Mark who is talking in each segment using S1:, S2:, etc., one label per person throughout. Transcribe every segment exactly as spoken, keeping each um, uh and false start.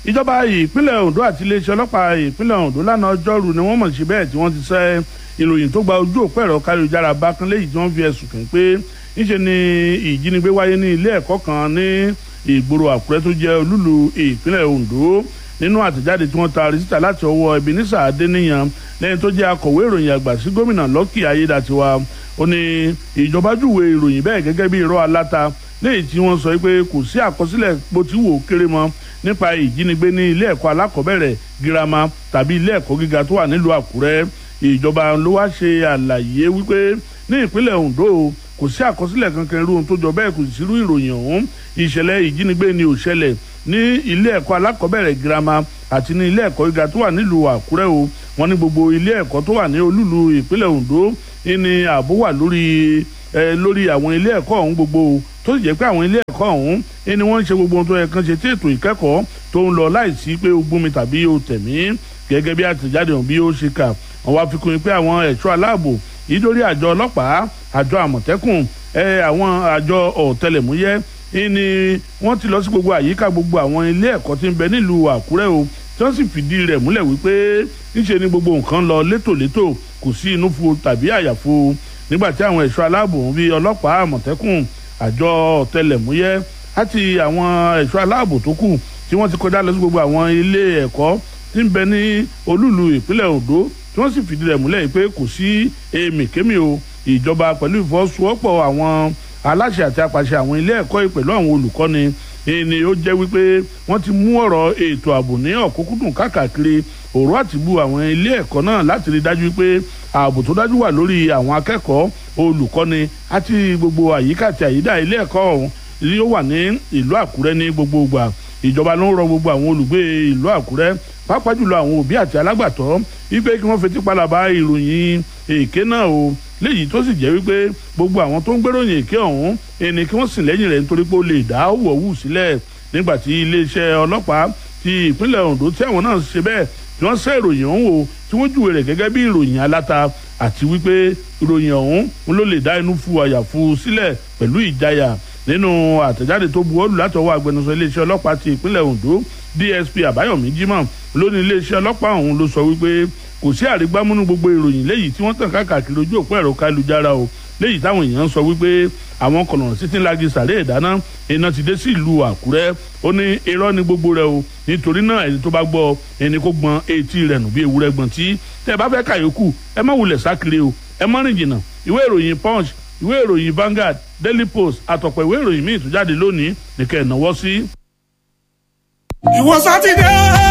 S1: ìjọba ìpínlẹ̀ Ondo àti iléeṣẹ́ ọlọ́pàá ìpínlẹ̀ Ondo lánàá ọjọ́rú ni wọ́n mọ̀ sí bẹ́ẹ̀ tí wọ́n ti sẹ́ ìròyìn tó gba ojú òpó ẹ̀rọ káríjára bákan léyìí tí wọ́n fi ẹ̀sùn kàn pé níṣe ni ìjínigbé wáyé ní ilé ẹ̀kọ́ kan ní ìgboro Àkúrẹ́ tó jẹ́ olúlu ìpínlẹ̀ Ondo. Nínú àtẹ̀jáde tí wọ́n ta rìsítà láti ọwọ́ Ebenezer Adéníyàn lẹ́yìn tó jẹ́ akọ̀wé ìròyìn àgbà sí gómìnà Lucky Ayédàtiwa, ó ní ìjọba júwe ìròyìn bẹ́ẹ̀ gẹ́gẹ́ bí irọ́ aláta lẹ́yìn tí wọ́n sọ pé kò sí àkọsílẹ̀ bó ti wò kéré mọ́ nípa ìjínigbé ní ilé ẹ̀kọ́ alákọ̀ọ́bẹ̀rẹ̀ girama tàbí ilé ẹ̀kọ́ gíga tó wà nílùú Àkúrẹ́. Ìjọba ló wá ṣe àlàyé wípé ní ìpínlẹ̀ Ondo kò sí àkọsílẹ̀ kankan irú ohun tó jọ bẹ́ẹ̀ kò sí irú ìròyìn ọ̀hún. Ìṣẹ̀lẹ̀ ìjínigbé ni ó ṣẹlẹ̀ ní ilé ẹ̀kọ́ alákọ̀ọ́bẹ̀rẹ̀ girama àti ní ilé ẹ̀kọ́ gíga tó wà nílùú Àkúrẹ́ o. Wọ́n ní gbogbo ilé ẹ̀kọ́ tó wà ní olúlu ìpínlẹ̀ Ondo ní ààbò wà lórí ẹ lórí àwọn ilé ẹ̀kọ́ ọ̀hún gbogbo tó sì jẹ́ pé àwọn ilé ẹ̀kọ́ ọ̀hún ni wọ́n ń ṣe gbogbo ohun tó yẹ kán ṣe tí ètò ìkẹ́kọ̀ọ́ tó ń lọ láìsí pé ó gbómi tàbí ó tẹ̀mí gẹ́gẹ́ bí àtẹ̀jáde ọ̀hún bí ó ṣe kà. Wọ́n wá fi kún pé àwọn ẹ̀ṣọ́ aláàbò ìdórí àjọ ọlọ́pàá àjọ àmọ̀tẹ́kùn ẹ àwọn àjọ ọ̀tẹlẹ̀múyẹ́ ni wọ́n ti lọ sí gbogbo àyíká gbogbo àwọn ilé ẹ̀kọ́ tí ń bẹ nílùú Àkúrẹ́ o tí wọ́n sì fìdí rẹ̀ múlẹ̀ wípé níṣe ni gbogbo nǹkan lọ létòlétò kò sí inú fu tàbí àyàfu. Nígbà tí àwọn ẹ̀ṣọ́ aláàbò bíi ọlọ́pàá àmọ̀tẹ́kùn àjọ ọ̀tẹlẹ̀múyẹ́ àti àwọn ẹ̀ṣọ́ aláàbò tó kù tí wọ́n ti kọjá lọ sí gbogbo àwọn ilé ẹ̀kọ́ tí ń bẹ ní olúlu ìpínlẹ̀ Ondo tí wọ́n sì fìdí rẹ̀ múlẹ̀ pé kò sí èmìkémì o. Ìjọba pẹ̀lú ìfọwọ́sowọ́pọ̀ àwọn aláṣẹ àti apàṣẹ àwọn ilé ẹ̀kọ́ pẹ̀lú àwọn olùkọ́ni ni ó jẹ́ wípé wọ́n ti mú ọ̀rọ̀ ètò ààbò ní ọ̀kúnkúndùn káàkiri òró àtìbú àwọn ilé ẹ̀kọ́ náà láti rí dájú pé ààbò tó dájú wà lórí àwọn akẹ́kọ̀ọ́ olùkọ́ni àti gbogbo àyíká àti àyídà ilé ẹ̀kọ́ ọ̀hún ni ó wà ní ìlú Àkúrẹ́ ní gbogbo ìgbà. Ìjọba ló ń rọ gbogbo àwọn olùgbé ìlú Àkúrẹ́ pàápàá jùlọ àwọn òbí àti alágbàtọ́ wípé kí wọ́n fetí palaba ìròyìn èké náà o léyìí tó sì jẹ́ wípé gbogbo àwọn tó ń gbéròyìn èké ọ̀hún ẹni kí wọ́n sìn lẹ́yìn rẹ̀ nítorí pé ó lè dá wọ̀wù sílẹ̀. Nígbà tí iléeṣẹ́ ọlọ́pàá ti ìpínlẹ̀ Ondo tí àwọn náà ṣe bẹ́ẹ̀ tí wọ́n sẹ́ ìròyìn ọ̀hún o tí wọ́n júwe rẹ̀ gẹ́gẹ́ bí ìròyìn aláta àti wípé ìròyìn ọ̀hún ló lè dá inú fu àyàfu sílẹ̀ pẹ̀lú ìjayà. Nínú àtẹ̀jáde tó buwọ́lù látọwọ́ agbẹnusọ iléeṣẹ́ ọlọ́pàá ti ìpínlẹ̀ Ondo D S P Àbáyọ̀mí Jimoh lónìí iléeṣẹ́ ọlọ́pàá ọ̀hún ló sọ wípé kò sí àrígbámúnú gbogbo ìròyìn léyìí tí wọ́n tàn káàkiri ojú òpó ẹ̀rọ kálujára o léyìí táwọn èèyàn sọ wípé àwọn kọ̀nà títí lági sàré ìdáná iná ti dé sí ìlú Àkúrẹ́. Ó ní irọ́ ní gbogbo rẹ̀ o nítorí náà ẹni tó bá gbọ́ ẹni kó gbọ́n etí rẹ̀ nù bí ewúrẹ́ gbọ́n tí tẹ́ ẹ bá fẹ́ kàyókù ẹ má wulẹ̀ sákiri o ẹ má rìn jìnnà. Ìwé ìròyìn Punch, ìwé ìròyìn Vanguard, Daily Post àtọ̀pọ̀ ìwé ìròyìn míì tó jáde lónìí nìkẹ́ ìnáwó sí.
S2: ìwọ sátidé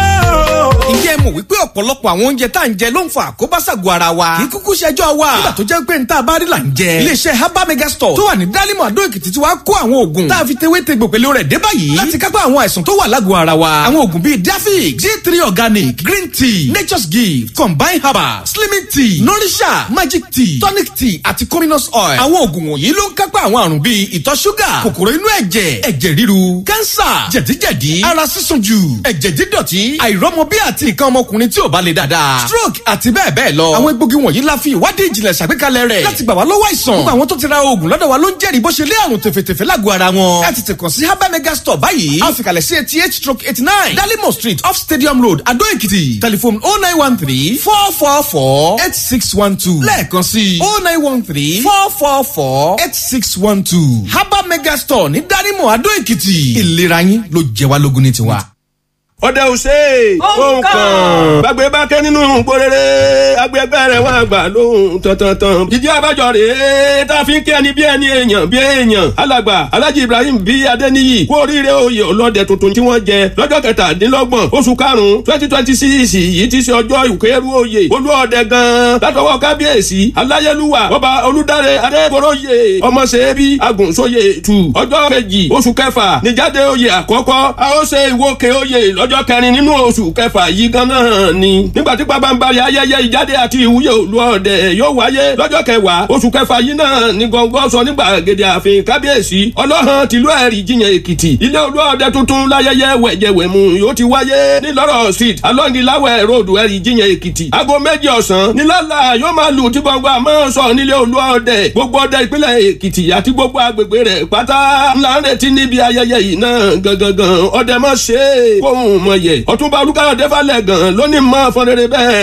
S2: ǹjẹ́ mọ̀ wípé ọ̀pọ̀lọpọ̀ àwọn oúnjẹ tá à ń jẹ ló ń fa àkóbá ṣàgọ́ ara wa kì í kúkú ṣẹjọ́ wa nígbà tó jẹ́ pé níta bá rí là ń jẹ. iléeṣẹ́ Herbal Mega Store tó wà ní Dálímọ̀ Àdó Èkìtì tí wàá kó àwọn oògùn tá a fi tewé tegbò pẹ̀lú rẹ̀ dé báyìí láti kápá àwọn àìsàn tó wà lágọ̀ọ́ ara wa. àwọn oògùn bíi Dafix, G three Organic, Green Tea, Nature's Gift, Combine Herbal, Slimming Tea, Nourisha, Magic Tea, Tonic Tea àti Cominous Oil. àwọn oògùn wọ̀nyí ló ń kápá àwọn àrùn bíi ìtọ̀ ṣúgà, kòkòrò inú ẹ̀jẹ̀, ẹ̀jẹ̀ ríru, kánsà, jẹ̀díjẹ̀dí, ara sísun jù, ẹ̀jẹ̀ dídọ̀tí, àìrọ́mọbí àti nǹkan ọmọkùnrin tí ò bá lè dáadáa, stroke àti bẹ́ẹ̀ bẹ́ẹ̀ lọ. àwọn egbògi wọ̀nyí la fi ìwádìí ìjìnlẹ̀ ṣàgbékalẹ̀ rẹ̀ láti gbà wá lọ́wọ́ àìsàn. gbogbo àwọn tó ti ra oògùn lọ́dọ̀ wa ló ń jẹ́rìí bó ṣe lé àrùn tẹ̀fẹ̀tẹ̀fẹ̀ lágọ̀ọ́ ara wọn. ẹ tètè kàn sí Herbal Mega Store báyìí. a fi kalẹ̀ sí eighty eight stroke eighty nine Dalimo Street off Stadium Road Adó Èkìtì. telephone oh nine one three four four four eight six one two. lẹ́ẹ̀kan sí oh nine one three four four four eight six one two. Herbal Mega Store ní Dalimo Adó Èkìtì. ìlera yín ló jẹ wá lógún ní tiwa.
S3: ọdẹ òsè ohun kan gbàgbé bá kẹ́ nínú gbóréré agbègbè rẹ̀ wọ́n àgbà lóhùn tọ̀tọ̀tàn. jíjẹ́ abájọ rèé tá a fi ń kí ẹni bí ẹni èèyàn bí èèyàn. alàgbà Alhaji Ibrahim bí Adéníyì kú oríire oyè ọlọ́dẹ tuntun tí wọ́n jẹ lọ́jọ́ kẹtàdínlọ́gbọ̀n oṣù karùn-ún twenty twenty six yìí ti ṣe ọjọ́ ìkẹ́rù oyè olú ọdẹ gan-an látọwọ́ kábíyèsí aláyélúwà ọba Olúdáre Adébóróyè ọmọṣẹ́bí agùnṣóyè tù ọjọ́ kejì oṣù kẹfà níjáde oyè àkọ́kọ́ a ó ṣe ìwókè oyè lọ́jọ́ kẹrin nínú oṣù kẹfà yìí gan náà ni. nígbà tí pabambari ayẹyẹ ìjáde àti ìwúyè olú ọdẹ yóò wáyé lọ́jọ́ kẹwàá oṣù kẹfà yìí náà ní gọ́ngọ́ sọ nígbà gèdè ààfin kábíyèsí ọlọ́hàn tìlú ẹ̀rí jiyàn èkìtì. ilé olú ọdẹ tuntun láyẹyẹ wẹ̀jẹ̀wẹ̀mú yóò ti wáyé ní lọ́rọ̀ street alọ́ngilawẹ̀ road ẹ̀rí jiyàn èkìtì. aago méjì ọ̀sán nílàlà yóò máa lù tí gbọ̀ngbà máa sọ nílé olú ọdẹ. gbogbo ọdẹ ìpínlẹ̀ èkìtì àti gbogbo agbègbè rẹ̀ pátá ńlá ń retí níbi ayẹyẹ yìí náà gangan ọdẹ mọ̀ ṣe é kóhùn mọ̀yẹ̀ ọ̀túnba olúkáyọ̀dé falẹ̀ gan lónìí mọ́ fọ́nrẹ́rẹ́ bẹ́ẹ̀